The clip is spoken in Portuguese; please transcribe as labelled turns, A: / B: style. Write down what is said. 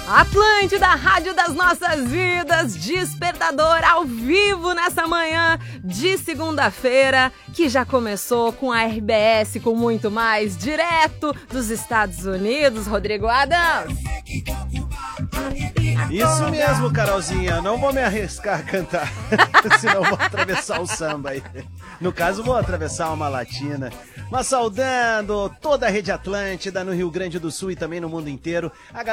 A: Atlântida, Rádio das Nossas Vidas, Despertador ao vivo nessa manhã de segunda-feira, que já começou com a RBS, com muito mais, direto dos Estados Unidos. Rodrigo Adams.
B: Isso mesmo, Carolzinha, não vou me arriscar a cantar, senão vou atravessar o samba aí. No caso, vou atravessar uma latina. Mas saudando toda a Rede Atlântida no Rio Grande do Sul e também no mundo inteiro.